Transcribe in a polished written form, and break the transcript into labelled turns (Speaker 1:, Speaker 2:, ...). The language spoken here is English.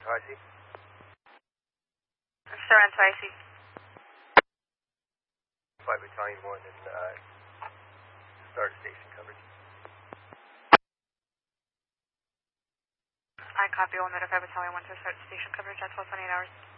Speaker 1: IC.
Speaker 2: Sorrento IC.
Speaker 1: 5 Battalion 1 and start station coverage.
Speaker 2: I copy 1 Notify Battalion 1 to start station coverage at 12:28 hours.